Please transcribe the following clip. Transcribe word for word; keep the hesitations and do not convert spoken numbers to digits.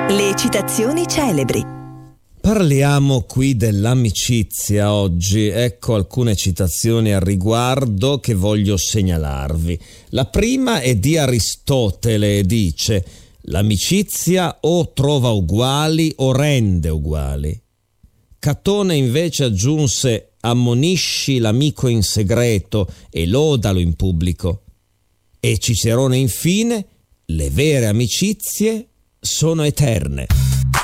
Le citazioni celebri. Parliamo qui dell'amicizia oggi. Ecco alcune citazioni al riguardo che voglio segnalarvi. La prima è di Aristotele e dice: l'amicizia o trova uguali o rende uguali. Catone invece aggiunse: ammonisci l'amico in segreto e lodalo in pubblico. E Cicerone infine: le vere amicizie sono eterne.